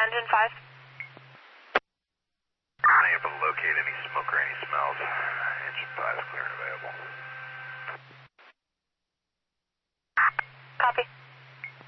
engine 5. Unable to locate any smoke or any smells. Engine 5 is clear and available.